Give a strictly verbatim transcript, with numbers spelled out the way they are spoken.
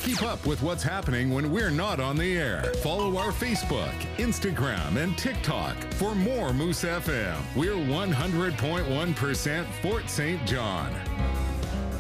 Keep up with what's happening when we're not on the air. Follow our Facebook, Instagram, and TikTok for more Moose F M. We're one hundred point one percent Fort Saint John.